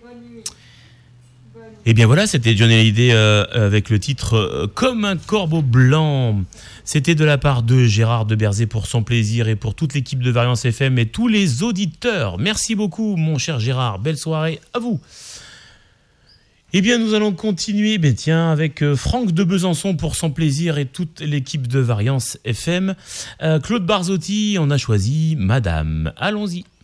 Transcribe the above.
Et bien voilà, c'était Johnny Hallyday avec le titre Comme un corbeau blanc. C'était de la part de Gérard de Berzé pour son plaisir et pour toute l'équipe de Variance FM et tous les auditeurs. Merci beaucoup mon cher Gérard, belle soirée à vous. Eh bien nous allons continuer avec Franck de Besançon pour son plaisir et toute l'équipe de Variance FM. Claude Barzotti, on a choisi Madame. Allons-y.